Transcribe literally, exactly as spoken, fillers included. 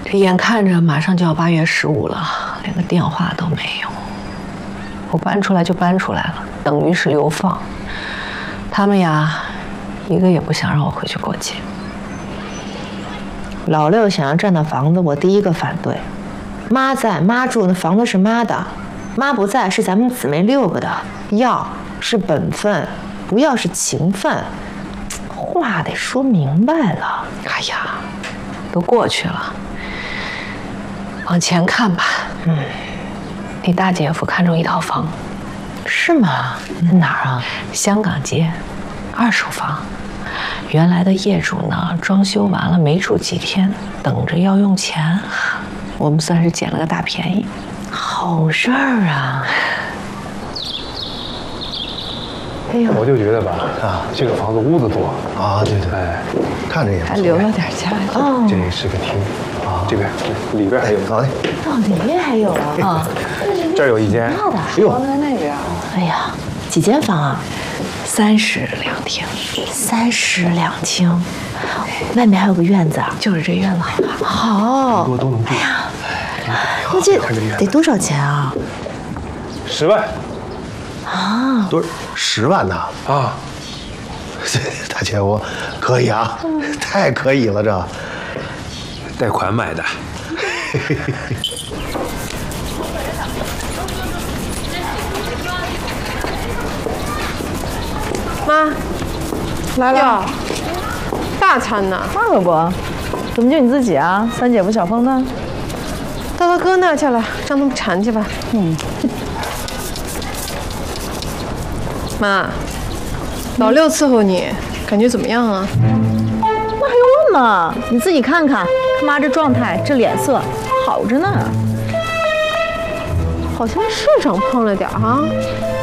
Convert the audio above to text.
这眼看着马上就要八月十五了，连个电话都没有。我搬出来就搬出来了，等于是流放。他们呀，一个也不想让我回去过节。 老六想要占那房子，我第一个反对。妈在，妈住，那房子是妈的；妈不在，是咱们姊妹六个的。要是本分，不要是情分，话得说明白了。 哎呀，都过去了，往前看吧。嗯，你大姐夫看中一套房， 是吗？在哪儿啊？ 香港街，二手房。原来的业主呢，装修完了没住几天，等着要用钱，我们算是捡了个大便宜。 好事儿啊！ 哎呦，我就觉得吧，啊，这个房子屋子多啊，对对，哎，看着也还留了点家具。 哦， 这是个厅啊，这边里边还有， 好嘞。 哦，里面还有啊？啊， 这儿有一间。 大的。 哎呦， 在那边。 哎呀，几间房啊？ 三室两厅。 三室两厅，外面还有个院子啊？ 就是这院子好不好？好， 多都能住。 哎呀，那这得多少钱啊？ 十万。 啊， 多十万呐！ 啊， 大姐夫可以啊，太可以了，这贷款买的。 妈， 来了， 大餐呢？ 那可不，怎么就你自己啊？三姐夫、小峰呢？ 到他哥那去了，让他们馋去吧。 嗯。 妈，老六伺候你，感觉怎么样啊？ 那还用问吗？你自己看看，他妈这状态，这脸色，好着呢。 好像是长胖了点哈。